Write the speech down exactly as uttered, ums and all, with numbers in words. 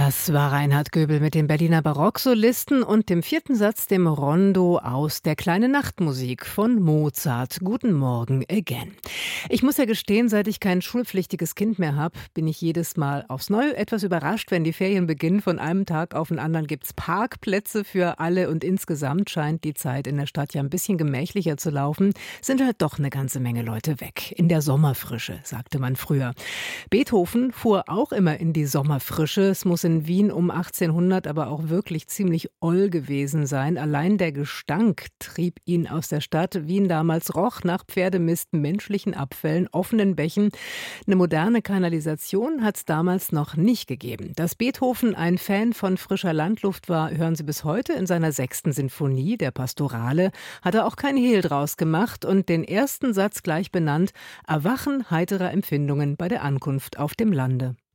Das war Reinhard Göbel mit den Berliner Barocksolisten und dem vierten Satz, dem Rondo aus der kleinen Nachtmusik von Mozart. Guten Morgen again. Ich muss ja gestehen, seit ich kein schulpflichtiges Kind mehr habe, bin ich jedes Mal aufs Neue etwas überrascht, wenn die Ferien beginnen. Von einem Tag auf den anderen gibt's Parkplätze für alle und insgesamt scheint die Zeit in der Stadt ja ein bisschen gemächlicher zu laufen. Sind halt doch eine ganze Menge Leute weg. In der Sommerfrische, sagte man früher. Beethoven fuhr auch immer in die Sommerfrische. Es muss in Wien um achtzehnhundert aber auch wirklich ziemlich oll gewesen sein. Allein der Gestank trieb ihn aus der Stadt. Wien damals roch nach Pferdemist, menschlichen Abfällen, offenen Bächen. Eine moderne Kanalisation hat es damals noch nicht gegeben. Dass Beethoven ein Fan von frischer Landluft war, hören Sie bis heute in seiner sechsten Sinfonie, der Pastorale, hat er auch kein Hehl draus gemacht und den ersten Satz gleich benannt: Erwachen heiterer Empfindungen bei der Ankunft auf dem Lande.